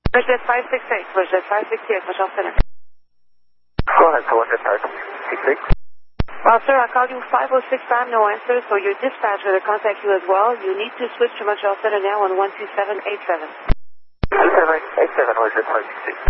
WestJet 568, WestJet 568, Montreal Center. Go ahead, so WestJet 568. Sir, I called you 506 time, no answer, so your dispatcher to contact you as well. You need to switch to Montreal Center now on 12787. 12787, WestJet 568.